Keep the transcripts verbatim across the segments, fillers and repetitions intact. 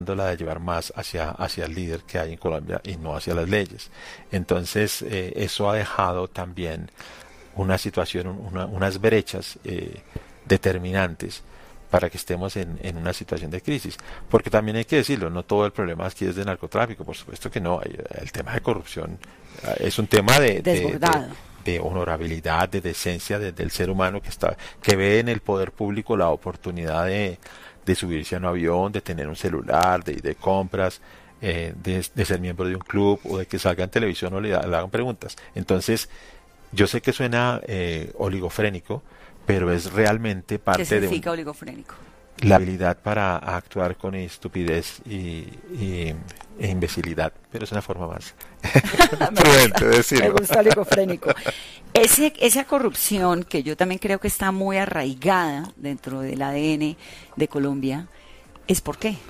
la de llevar más hacia, hacia el líder que hay en Colombia y no hacia las leyes. Entonces, eh, eso ha dejado también una situación, una, unas brechas eh, determinantes para que estemos en, en una situación de crisis. Porque también hay que decirlo, no todo el problema aquí es de narcotráfico, por supuesto que no. Hay, el tema de corrupción eh, es un tema de, de, de, de honorabilidad, de decencia de, del ser humano que está, que ve en el poder público la oportunidad de de subirse a un avión, de tener un celular, de ir de compras, eh, de, de ser miembro de un club o de que salga en televisión o le, le hagan preguntas. Entonces, yo sé que suena eh, oligofrénico, pero es realmente parte de... ¿Qué significa un, oligofrénico? La habilidad para actuar con estupidez y, y, e imbecilidad, pero es una forma más prudente de decirlo. Me gusta oligofrénico. Ese, esa corrupción, que yo también creo que está muy arraigada dentro del A D N de Colombia, ¿es por qué?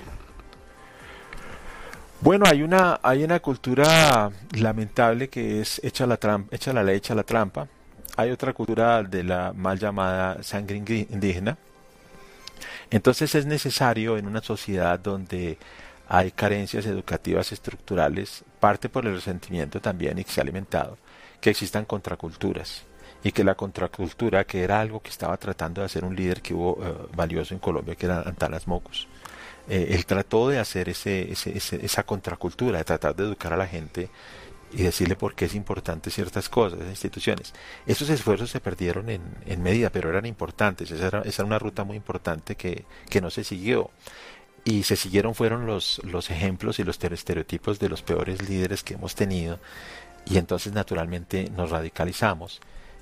Bueno, hay una hay una cultura lamentable que es echa la trampa, echa la ley, echa la trampa. Hay otra cultura de la mal llamada sangre indígena. Entonces es necesario en una sociedad donde hay carencias educativas estructurales, parte por el resentimiento también y que se ha alimentado, que existan contraculturas y que la contracultura, que era algo que estaba tratando de hacer un líder que hubo uh, valioso en Colombia, que era Antanas Mocos, eh, él trató de hacer ese, ese, ese, esa contracultura, de tratar de educar a la gente y decirle por qué es importante ciertas cosas, esas instituciones. Esos esfuerzos se perdieron en, en medida, pero eran importantes. Esa era, esa era una ruta muy importante que, que no se siguió. Y se siguieron fueron los, los ejemplos y los estereotipos de los peores líderes que hemos tenido. Y entonces naturalmente nos radicalizamos.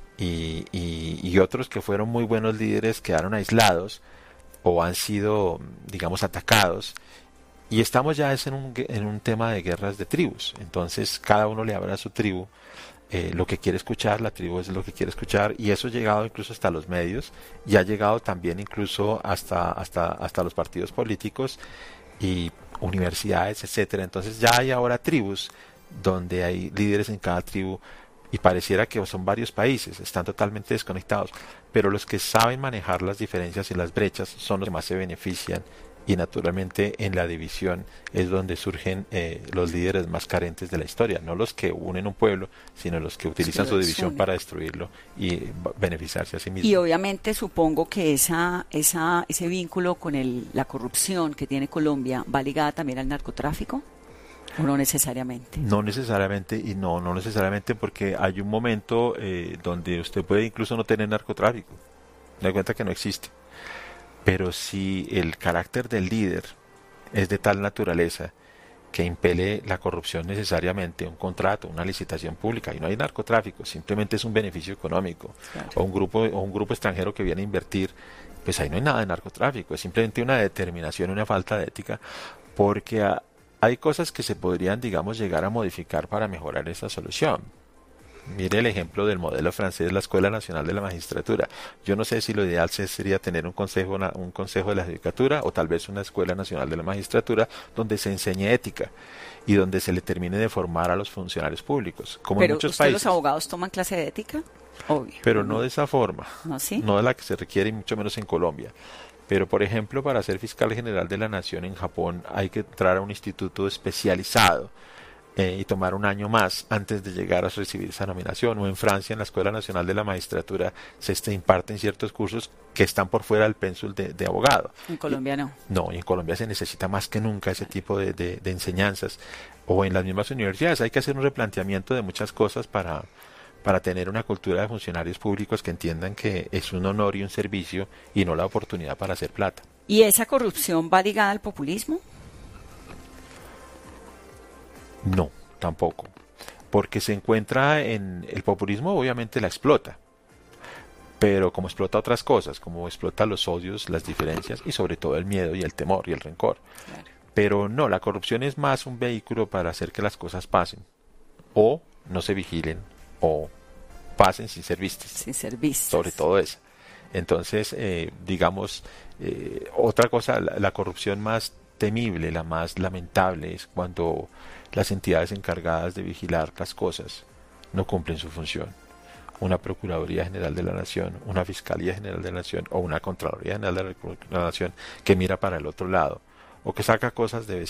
Y, y, y otros que fueron muy buenos líderes quedaron aislados o han sido, digamos, atacados. Y estamos ya es en un, en un tema de guerras de tribus. Entonces cada uno le habla a su tribu eh, lo que quiere escuchar, la tribu es lo que quiere escuchar, y eso ha llegado incluso hasta los medios y ha llegado también incluso hasta, hasta, hasta los partidos políticos y universidades, etcétera. Entonces ya hay ahora tribus donde hay líderes en cada tribu y pareciera que son varios países, están totalmente desconectados, pero los que saben manejar las diferencias y las brechas son los que más se benefician. Y naturalmente en la división es donde surgen eh, los líderes más carentes de la historia, no los que unen un pueblo, sino los que utilizan su división para destruirlo y beneficiarse a sí mismos. Y obviamente supongo que esa, esa, ese vínculo con el, la corrupción que tiene Colombia va ligada también al narcotráfico, ¿o no necesariamente? No necesariamente, y no, no necesariamente porque hay un momento eh, donde usted puede incluso no tener narcotráfico, me doy cuenta que no existe. Pero si el carácter del líder es de tal naturaleza que impele la corrupción necesariamente, un contrato, una licitación pública, y no hay narcotráfico, simplemente es un beneficio económico, claro. o un grupo o un grupo extranjero que viene a invertir, pues ahí no hay nada de narcotráfico, es simplemente una determinación, una falta de ética, porque a, hay cosas que se podrían, digamos, llegar a modificar para mejorar esa solución. Mire el ejemplo del modelo francés, la Escuela Nacional de la Magistratura. Yo no sé si lo ideal sería tener un consejo, un consejo de la judicatura o tal vez una Escuela Nacional de la Magistratura donde se enseñe ética y donde se le termine de formar a los funcionarios públicos. Como Pero en muchos ¿usted países. los abogados toman clase de ética? Obvio. Pero no de esa forma. ¿No, sí? No de la que se requiere y mucho menos en Colombia. Pero, por ejemplo, para ser fiscal general de la Nación en Japón hay que entrar a un instituto especializado Eh, y tomar un año más antes de llegar a recibir esa nominación. O en Francia, en la Escuela Nacional de la Magistratura, se este, imparten ciertos cursos que están por fuera del pénsul de, de abogado. En Colombia no. Y, no, y en Colombia se necesita más que nunca ese tipo de, de, de enseñanzas. O en las mismas universidades hay que hacer un replanteamiento de muchas cosas para, para tener una cultura de funcionarios públicos que entiendan que es un honor y un servicio y no la oportunidad para hacer plata. ¿Y esa corrupción va ligada al populismo? No, tampoco, porque se encuentra en el populismo, obviamente la explota, pero como explota otras cosas, como explota los odios, las diferencias y sobre todo el miedo y el temor y el rencor. Claro. Pero no, la corrupción es más un vehículo para hacer que las cosas pasen, o no se vigilen, o pasen sin ser vistas. Sin ser vistas. Sobre todo esa. Entonces, eh, digamos, eh, otra cosa, la, la corrupción más temible, la más lamentable es cuando las entidades encargadas de vigilar las cosas no cumplen su función. Una Procuraduría General de la Nación, una Fiscalía General de la Nación o una Contraloría General de la Nación que mira para el otro lado, o que saca cosas de